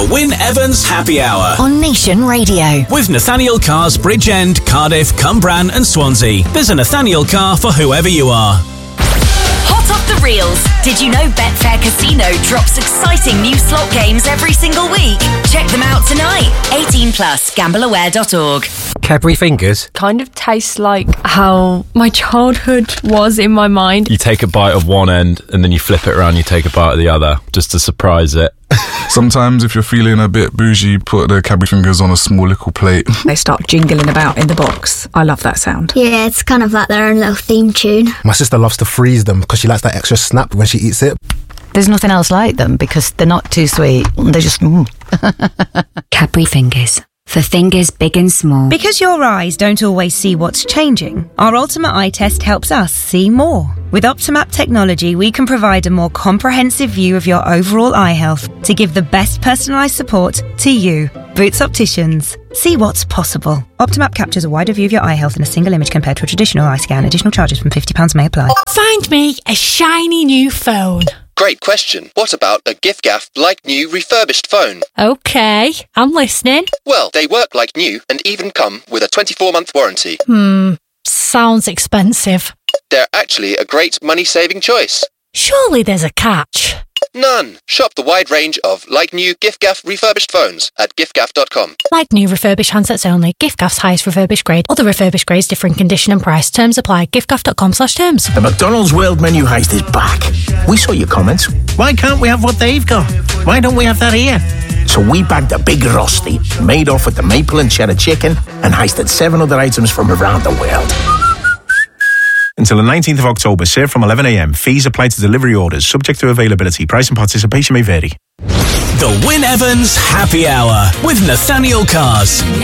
The Wyn Evans Happy Hour on Nation Radio. With Nathaniel Cars Bridgend, Cardiff, Cumbran and Swansea. There's a Nathaniel car for whoever you are. Hot off the reels. Did you know Betfair Casino drops exciting new slot games every single week? Check them out tonight. 18+, gambleaware.org. Cadbury Fingers kind of tastes like how my childhood was in my mind. You take a bite of one end and then you flip it around, you take a bite of the other just to surprise it. Sometimes if you're feeling a bit bougie, put the Cadbury Fingers on a small little plate. They start jingling about in the box. I love that sound. Yeah, it's kind of like their own little theme tune. My sister loves to freeze them because she likes that extra snap when she eats it. There's nothing else like them because they're not too sweet. They're just... Cadbury Fingers. For fingers big and small. Because your eyes don't always see what's changing, our Ultimate Eye Test helps us see more. With Optimap technology, we can provide a more comprehensive view of your overall eye health to give the best personalised support to you. Boots Opticians. See what's possible. Optimap captures a wider view of your eye health in a single image compared to a traditional eye scan. Additional charges from £50 may apply. Find me a shiny new phone. Great question. What about a giffgaff like new refurbished phone? Okay, I'm listening. Well, they work like new and even come with a 24-month warranty. Sounds expensive. They're actually a great money-saving choice. Surely there's a catch. None. Shop the wide range of like new giffgaff refurbished phones at giffgaff.com. Like new refurbished handsets only. Giffgaff's highest refurbished grade. Other refurbished grades differ in condition and price. Terms apply. giffgaff.com/terms. The McDonald's World Menu Heist is back. We saw your comments. Why can't we have what they've got? Why don't we have that here? So we bagged a big Rusty, made off with the maple and cheddar chicken, and heisted 7 other items from around the world. Until the 19th of October, served from 11 a.m. Fees apply to delivery orders, subject to availability. Price and participation may vary. The Wyn Evans Happy Hour with Nathaniel Cars.